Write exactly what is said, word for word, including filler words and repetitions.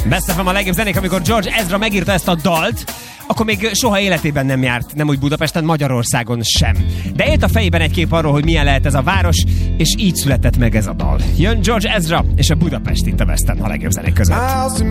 Best of a legjobb zenék, amikor George Ezra megírta ezt a dalt, akkor még soha életében nem járt, nem úgy Budapesten, Magyarországon sem. De élt a fejében egy kép arról, hogy milyen lehet ez a város, és így született meg ez a dal. Jön George Ezra és a Budapest itt a Best of a legjobb zenék között.